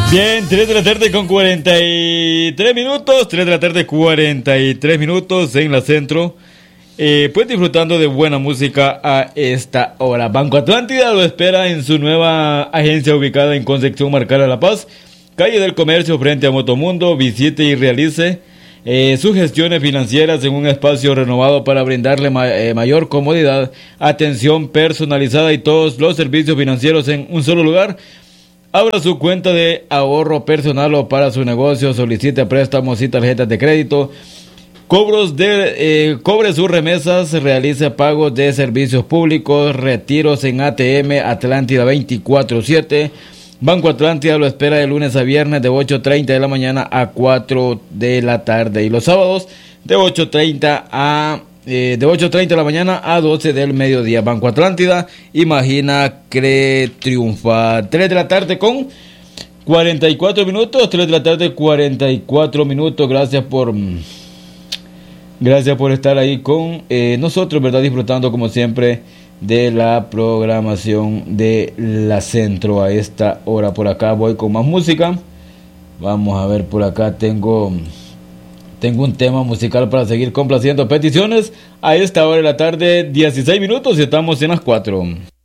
Bien, 3 de la tarde con 43 minutos, 3 de la tarde 43 minutos en la Centro. Pues disfrutando de buena música a esta hora. Banco Atlántida lo espera en su nueva agencia ubicada en Concepción Marcada La Paz, calle del Comercio frente a Motomundo. Visite y realice sus gestiones financieras en un espacio renovado para brindarle mayor comodidad, atención personalizada y todos los servicios financieros en un solo lugar. Abra su cuenta de ahorro personal o para su negocio, solicite préstamos y tarjetas de crédito, cobre sus remesas, realice pagos de servicios públicos, retiros en ATM Atlántida 24/7. Banco Atlántida lo espera de lunes a viernes de 8:30 de la mañana a 4 de la tarde y los sábados de 8:30 de la mañana a 12 del mediodía. Banco Atlántida, imagina, cree, triunfa. 3 de la tarde con 44 minutos, 3 de la tarde 44 minutos. Gracias por estar ahí con nosotros, ¿verdad? Disfrutando como siempre de la programación de la Centro a esta hora. Por acá voy con más música. Vamos a ver, por acá tengo un tema musical para seguir complaciendo peticiones a esta hora de la tarde, 16 minutos y estamos en las 4.